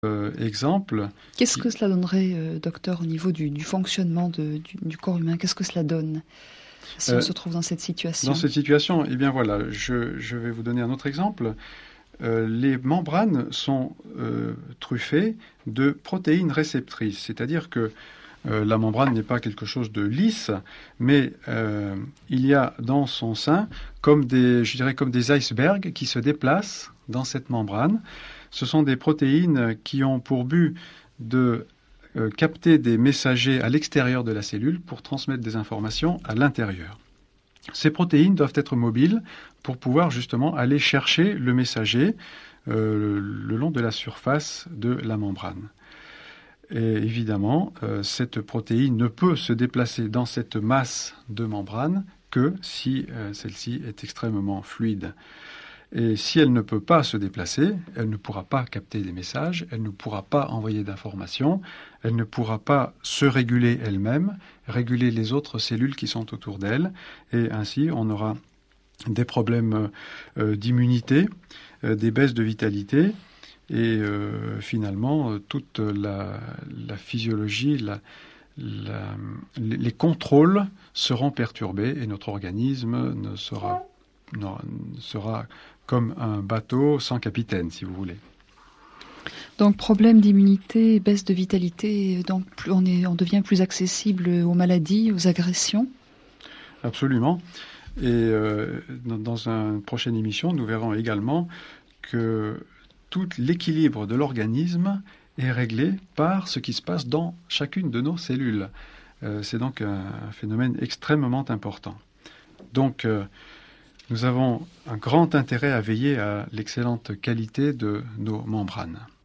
exemple. Qu'est-ce que cela donnerait, docteur, au niveau du fonctionnement du corps humain? Qu'est-ce que cela donne si on se trouve dans cette situation? Dans cette situation, eh bien voilà, je vais vous donner un autre exemple. Les membranes sont truffées de protéines réceptrices, c'est-à-dire que la membrane n'est pas quelque chose de lisse, mais il y a dans son sein comme des icebergs qui se déplacent dans cette membrane. Ce sont des protéines qui ont pour but de capter des messagers à l'extérieur de la cellule pour transmettre des informations à l'intérieur. Ces protéines doivent être mobiles pour pouvoir justement aller chercher le messager le long de la surface de la membrane. Et évidemment, cette protéine ne peut se déplacer dans cette masse de membrane que si celle-ci est extrêmement fluide. Et si elle ne peut pas se déplacer, elle ne pourra pas capter des messages, elle ne pourra pas envoyer d'informations, elle ne pourra pas se réguler elle-même, réguler les autres cellules qui sont autour d'elle, et ainsi on aura des problèmes d'immunité, des baisses de vitalité, et finalement toute la physiologie, les contrôles seront perturbés et notre organisme sera comme un bateau sans capitaine, si vous voulez. Donc problème d'immunité, baisse de vitalité, donc on devient plus accessible aux maladies, aux agressions? Absolument. Et dans une prochaine émission, nous verrons également que tout l'équilibre de l'organisme est réglé par ce qui se passe dans chacune de nos cellules. C'est donc un phénomène extrêmement important. Donc, nous avons un grand intérêt à veiller à l'excellente qualité de nos membranes.